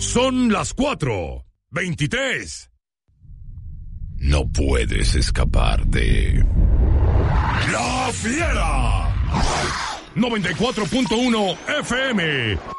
Son las 4:23. No puedes escapar de La Fiera. 94.1 FM